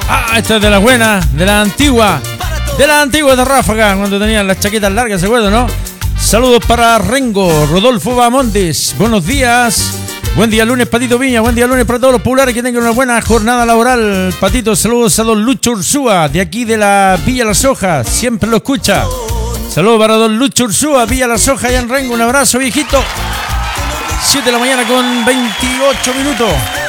Ah, esta es de la buena, de la antigua de Ráfaga, cuando tenían las chaquetas largas, ¿se acuerdan, no? Saludos para Rengo, Rodolfo Bamondes, buenos días. Buen día lunes, Patito Viña, buen día lunes para todos los populares, que tengan una buena jornada laboral. Patito, saludos a don Lucho Ursúa, de aquí de la Villa Las Hojas, siempre lo escucha. Saludos para don Lucho Ursúa, Villa Las Hojas, allá en Rengo, un abrazo, viejito. 7 de la mañana con 28 minutos.